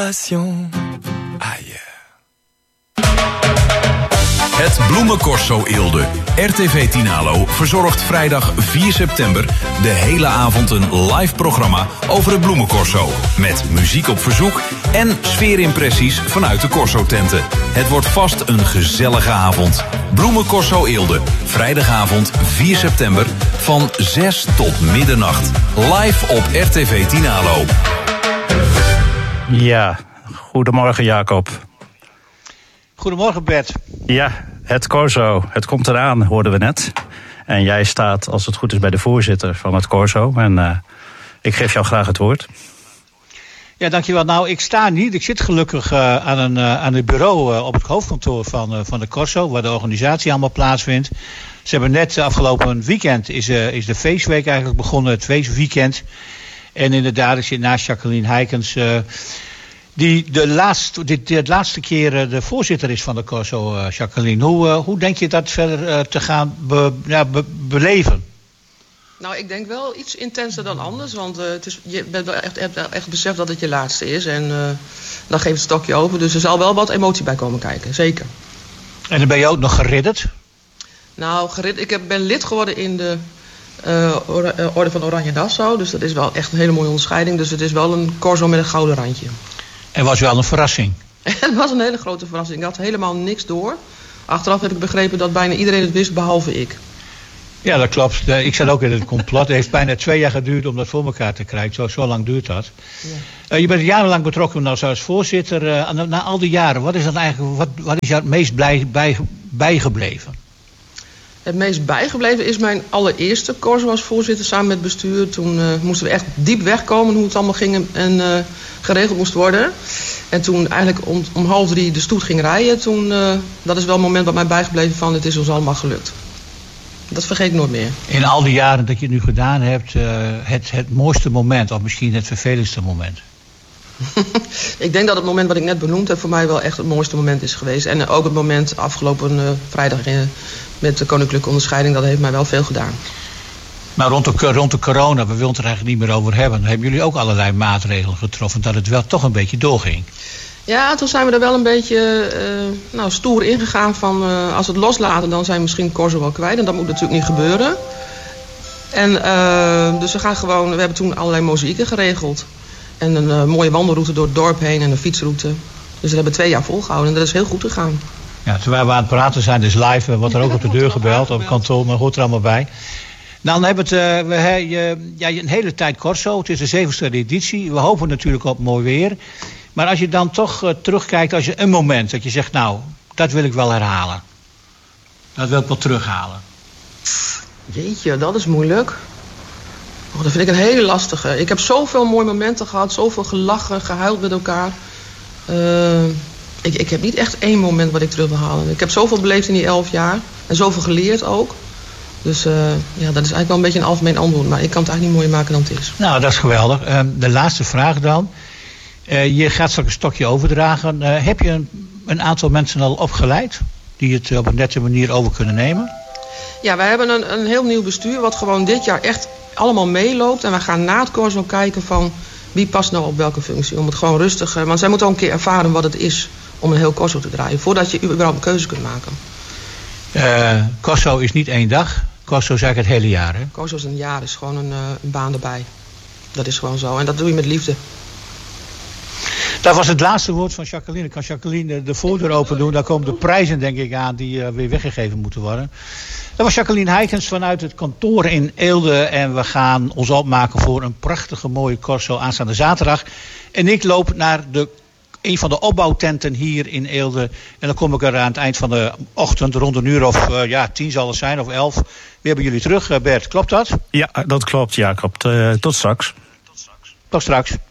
Het Bloemencorso Eelde. RTV Tinalo verzorgt vrijdag 4 september de hele avond een live programma over het Bloemencorso. Met muziek op verzoek en sfeerimpressies vanuit de Corso-tenten. Het wordt vast een gezellige avond. Bloemencorso Eelde. Vrijdagavond 4 september van 6 tot middernacht. Live op RTV Tinalo. Ja, goedemorgen Jacob. Goedemorgen Bert. Ja, het Corso, het komt eraan, hoorden we net. En jij staat, als het goed is, bij de voorzitter van het Corso. En ik geef jou graag het woord. Ja, dankjewel. Nou, ik sta niet. Ik zit gelukkig aan het bureau op het hoofdkantoor van de Corso, waar de organisatie allemaal plaatsvindt. Ze hebben net afgelopen weekend is de feestweek eigenlijk begonnen, het feestweekend. En inderdaad, ik zit naast Jacqueline Heikens, die de laatste keer de voorzitter is van de Corso, Jacqueline. Hoe denk je dat verder te gaan beleven? Nou, ik denk wel iets intenser dan anders. Want je bent wel echt beseft dat het je laatste is. En dan geeft het stokje over. Dus er zal wel wat emotie bij komen kijken, zeker. En dan ben je ook nog geridderd? Nou, ik ben lid geworden in de Orde van Oranje Nassau. Dus dat is wel echt een hele mooie onderscheiding. Dus het is wel een Corso met een gouden randje. En was wel een verrassing? Het was een hele grote verrassing. Ik had helemaal niks door. Achteraf heb ik begrepen dat bijna iedereen het wist, behalve ik. Ja, dat klopt. Ik zat ook in het complot. Het heeft bijna 2 jaar geduurd om dat voor elkaar te krijgen. Zo lang duurt dat. Ja. Je bent jarenlang betrokken als voorzitter. Na al die jaren, wat is dan eigenlijk, wat is jou het meest bijgebleven? Het meest bijgebleven is mijn allereerste Corso als voorzitter samen met het bestuur. Toen moesten we echt diep wegkomen hoe het allemaal ging en geregeld moest worden. En toen eigenlijk om 2:30 de stoet ging rijden. Dat is wel een moment wat mij bijgebleven van het is ons allemaal gelukt. Dat vergeet ik nooit meer. In al die jaren dat je het nu gedaan hebt, het mooiste moment of misschien het vervelendste moment? Ik denk dat het moment wat ik net benoemd heb voor mij wel echt het mooiste moment is geweest. En ook het moment afgelopen vrijdag met de koninklijke onderscheiding, dat heeft mij wel veel gedaan. Maar rond de corona, we willen het er eigenlijk niet meer over hebben. Hebben jullie ook allerlei maatregelen getroffen dat het wel toch een beetje doorging? Ja, toen zijn we er wel een beetje stoer ingegaan van als we het loslaten dan zijn we misschien Corso wel kwijt. En dat moet natuurlijk niet gebeuren. En dus we hebben toen allerlei mozaïeken geregeld. En een mooie wandelroute door het dorp heen en een fietsroute. Dus dat hebben we 2 jaar volgehouden en dat is heel goed gegaan. Ja, terwijl we aan het praten zijn, dus live, wordt er ook op de deur gebeld op het kantoor, maar hoort er allemaal bij. Dan hebben we een hele tijd Corso, het is de 7e editie. We hopen natuurlijk op mooi weer. Maar als je dan toch terugkijkt, als je een moment dat je zegt, nou, dat wil ik wel herhalen. Dat wil ik wel terughalen. Jeetje, dat is moeilijk. Oh, dat vind ik een hele lastige. Ik heb zoveel mooie momenten gehad, zoveel gelachen, gehuild met elkaar. Ik heb niet echt één moment wat ik terug wil halen. Ik heb zoveel beleefd in die 11 jaar. En zoveel geleerd ook. Dus dat is eigenlijk wel een beetje een algemeen antwoord. Maar ik kan het eigenlijk niet mooier maken dan het is. Nou, dat is geweldig. De laatste vraag dan. Je gaat straks een stokje overdragen. Heb je een aantal mensen al opgeleid die het op een nette manier over kunnen nemen? Ja, wij hebben een heel nieuw bestuur wat gewoon dit jaar echt allemaal meeloopt. En wij gaan na het Corso kijken van wie past nou op welke functie. Om het gewoon rustig, want zij moeten ook een keer ervaren wat het is om een heel Corso te draaien. Voordat je überhaupt een keuze kunt maken. Corso is niet 1 dag. Corso is eigenlijk het hele jaar, hè? Corso is een jaar, is gewoon een baan erbij. Dat is gewoon zo. En dat doe je met liefde. Dat was het laatste woord van Jacqueline. Kan Jacqueline de voordeur open doen? Daar komen de prijzen denk ik aan die weer weggegeven moeten worden. Dat was Jacqueline Heikens vanuit het kantoor in Eelde. En we gaan ons opmaken voor een prachtige mooie Corso aanstaande zaterdag. En ik loop naar een van de opbouwtenten hier in Eelde. En dan kom ik er aan het eind van de ochtend rond een uur of 10 zal het zijn of 11. Weer hebben jullie terug, Bert. Klopt dat? Ja, dat klopt, Jacob. Tot straks. Tot straks.